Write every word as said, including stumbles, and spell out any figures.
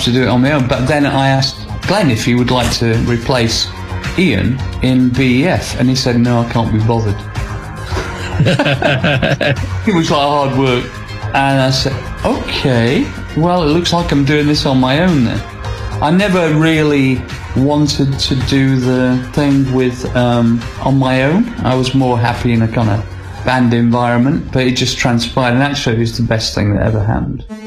to do it on my own. But then I asked Glenn if he would like to replace Ian in B E F, and he said, no, I can't be bothered. It was like hard work. And I said, okay, well, it looks like I'm doing this on my own then. I never really wanted to do the thing with um, on my own. I was more happy in a kind of band environment, but it just transpired, and actually it was the best thing that ever happened.